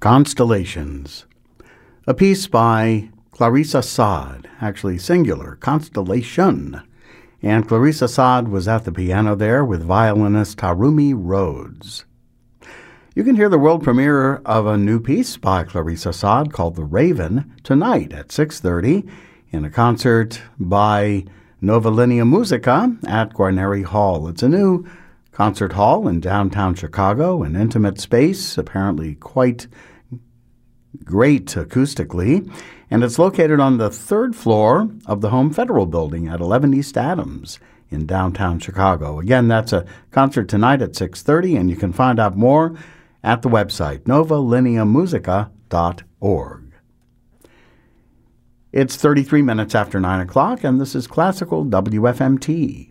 Constellations, a piece by Clarissa Saad, actually singular, Constellation. And Clarissa Saad was at the piano there with violinist Harumi Rhodes. You can hear the world premiere of a new piece by Clarissa Saad called The Raven tonight at 6:30 in a concert by Nova Linea Musica at Guarneri Hall. It's a new concert hall in downtown Chicago, an intimate space, apparently quite great acoustically, and it's located on the third floor of the Home Federal Building at 11 East Adams in downtown Chicago. Again, that's a concert tonight at 6:30, and you can find out more at the website novalineamusica.org. It's 33 minutes after 9 o'clock, and this is Classical WFMT.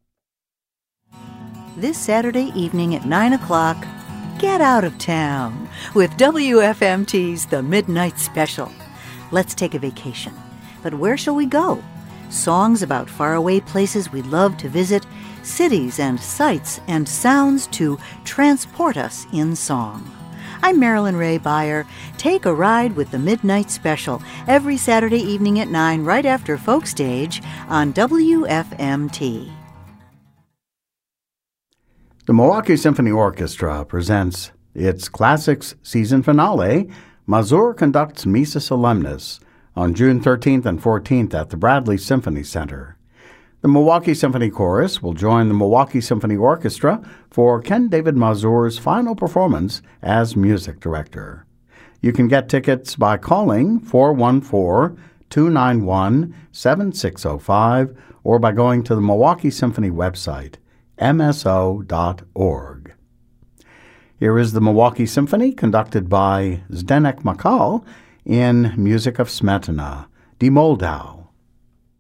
This Saturday evening at 9 o'clock, get out of town with WFMT's The Midnight Special. Let's take a vacation. But where shall we go? Songs about faraway places we'd love to visit, cities and sights and sounds to transport us in song. I'm Marilyn Ray Beyer. Take a ride with The Midnight Special every Saturday evening at 9 right after Folk Stage on WFMT. The Milwaukee Symphony Orchestra presents its Classics season finale, Mazur Conducts Missa Solemnis, on June 13th and 14th at the Bradley Symphony Center. The Milwaukee Symphony Chorus will join the Milwaukee Symphony Orchestra for Ken David Mazur's final performance as music director. You can get tickets by calling 414-291-7605 or by going to the Milwaukee Symphony website, mso.org. Here is the Milwaukee Symphony conducted by Zdenek Makal in music of Smetana, Die Moldau.